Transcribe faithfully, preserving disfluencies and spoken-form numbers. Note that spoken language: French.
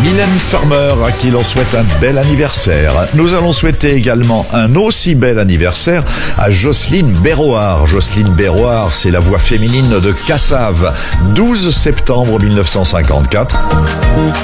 Mylène Farmer, à qui l'on souhaite un bel anniversaire. Nous allons souhaiter également un aussi bel anniversaire à Jocelyne Berroard. Jocelyne Berroard, c'est la voix féminine de Cassave. douze septembre mille neuf cent cinquante-quatre.